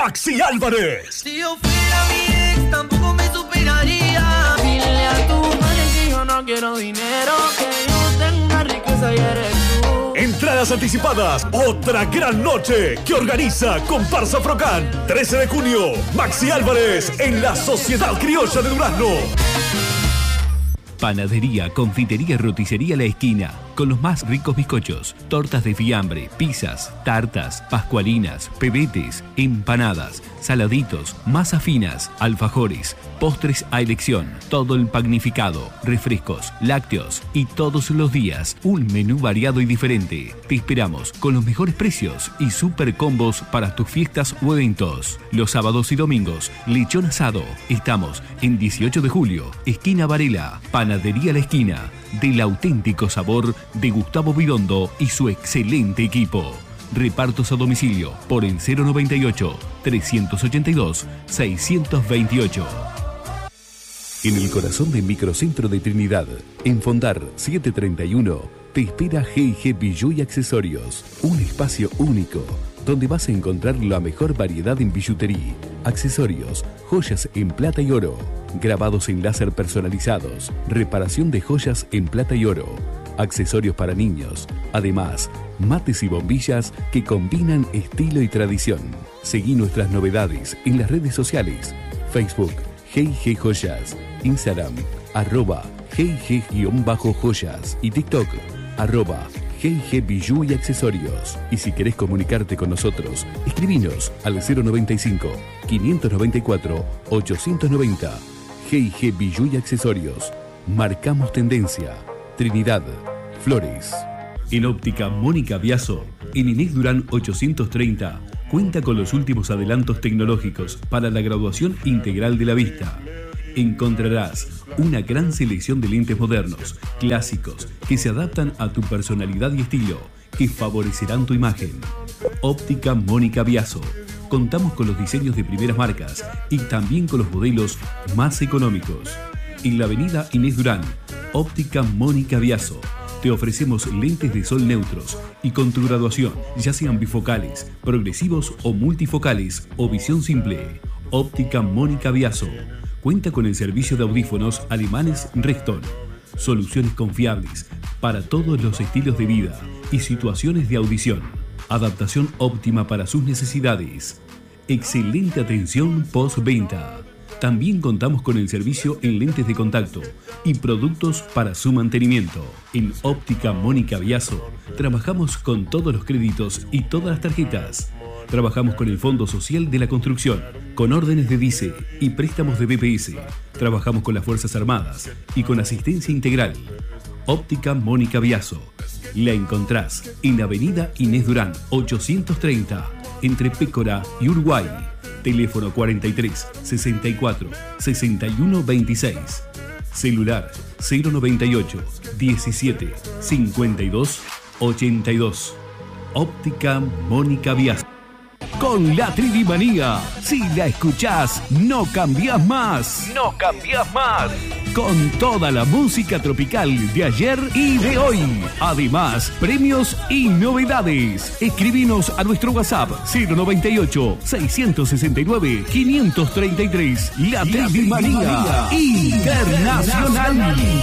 Maxi Álvarez. Si yo fuera mi ex, tampoco me superaría. Dile a tu madre que yo no quiero dinero, que yo tenga riqueza y eres tú. Entradas anticipadas, otra gran noche que organiza Comparsa Afrocán. 13 de junio, Maxi Álvarez en la Sociedad Criolla de Durazno. Panadería, confitería, roticería La Esquina, con los más ricos bizcochos, tortas de fiambre, pizzas, tartas, pascualinas, pebetes, empanadas, saladitos, masas finas, alfajores, postres a elección, todo el panificado, refrescos, lácteos y todos los días un menú variado y diferente. Te esperamos con los mejores precios y super combos para tus fiestas o eventos. Los sábados y domingos, lechón asado. Estamos en 18 de julio, esquina Varela, Panadería La Esquina, del auténtico sabor de Gustavo Vidondo y su excelente equipo. Repartos a domicilio por el 098-382-628. En el corazón del microcentro de Trinidad, en Fondar 731, te espera G&G Bijou y Accesorios, un espacio único donde vas a encontrar la mejor variedad en billutería, accesorios, joyas en plata y oro, grabados en láser personalizados, reparación de joyas en plata y oro, accesorios para niños, además, mates y bombillas que combinan estilo y tradición. Seguí nuestras novedades en las redes sociales, Facebook, G&G Joyas, Instagram, @G&G_joyas y TikTok, G&G Bijou y Accesorios. Y si querés comunicarte con nosotros, escribinos al 095-594-890. G&G Bijou y Accesorios. Marcamos tendencia. Trinidad, Flores. En Óptica Mónica Biaso, en Inés Durán 830, cuenta con los últimos adelantos tecnológicos para la graduación integral de la vista. Encontrarás una gran selección de lentes modernos, clásicos, que se adaptan a tu personalidad y estilo, que favorecerán tu imagen. Óptica Mónica Biaso. Contamos con los diseños de primeras marcas y también con los modelos más económicos. En la avenida Inés Durán, Óptica Mónica Biaso. Te ofrecemos lentes de sol neutros y con tu graduación, ya sean bifocales, progresivos o multifocales o visión simple. Óptica Mónica Biaso. Cuenta con el servicio de audífonos alemanes Reston. Soluciones confiables para todos los estilos de vida y situaciones de audición. Adaptación óptima para sus necesidades. Excelente atención postventa. También contamos con el servicio en lentes de contacto y productos para su mantenimiento. En Óptica Mónica Biaso trabajamos con todos los créditos y todas las tarjetas. Trabajamos con el Fondo Social de la Construcción, con órdenes de DICE y préstamos de BPS. Trabajamos con las Fuerzas Armadas y con asistencia integral. Óptica Mónica Biaso. La encontrás en Avenida Inés Durán 830, entre Pécora y Uruguay. Teléfono 43 64 61 26. Celular 098 17 52 82. Óptica Mónica Biaso. Con la Tridimanía, si la escuchás, no cambiás más. No cambiás más. Con toda la música tropical de ayer y de hoy. Además, premios y novedades. Escribinos a nuestro WhatsApp 098 669 533. La Tridimanía Internacional.